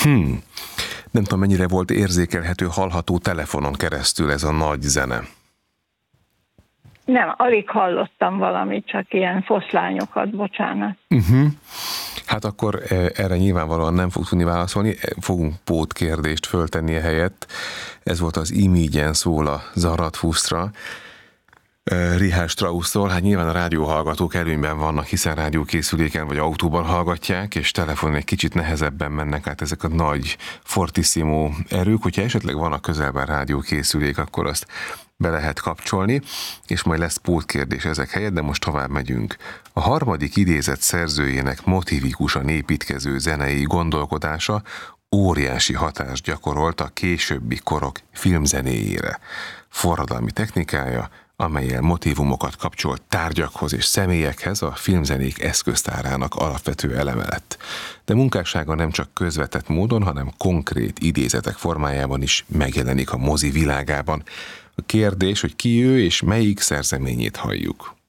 Nem tudom, mennyire volt érzékelhető, hallható telefonon keresztül ez a nagy zene. Nem, alig hallottam valamit, csak ilyen foszlányokat, bocsánat. Hát akkor erre nyilvánvalóan nem fog tudni válaszolni, fogunk pótkérdést föltenni helyett. Ez volt az Imígyen szól a Zarathustra, Richard Strauss-tól. Hát nyilván a rádióhallgatók előnyben vannak, hiszen rádiókészüléken vagy autóban hallgatják, és telefonon egy kicsit nehezebben mennek át ezek a nagy fortissimo erők. Hogyha esetleg van a közelben rádiókészülék, akkor azt be lehet kapcsolni, és majd lesz pótkérdés ezek helyett, de most tovább megyünk. A harmadik idézet szerzőjének motivikusan építkező zenei gondolkodása óriási hatást gyakorolt a későbbi korok filmzenéjére. Forradalmi technikája, amellyel motívumokat kapcsolt tárgyakhoz és személyekhez, a filmzenék eszköztárának alapvető eleme lett. De munkássága nem csak közvetett módon, hanem konkrét idézetek formájában is megjelenik a mozi világában. A kérdés, hogy ki ő és melyik szerzeményét halljuk.